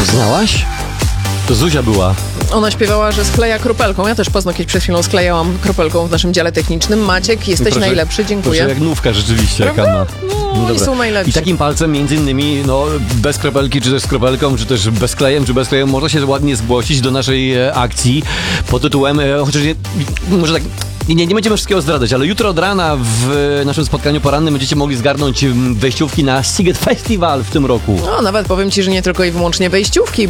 Znałaś? To Zuzia była. Ona śpiewała, że skleja kropelką. Ja też paznokcie przed chwilą sklejałam kropelką w naszym dziale technicznym. Maciek, jesteś najlepszy, dziękuję. Proszę, jak nówka rzeczywiście, jaka ma. No i są najlepsi. I takim palcem między innymi, no, bez kropelki, czy też z kropelką, czy też bez klejem, czy bez klejem, można się ładnie zgłosić do naszej akcji pod tytułem, chociaż może tak... Nie będziemy wszystkiego zdradzać, ale jutro od rana w naszym spotkaniu porannym będziecie mogli zgarnąć wejściówki na Sziget Festival w tym roku. No, nawet powiem ci, że nie tylko i wyłącznie wejściówki,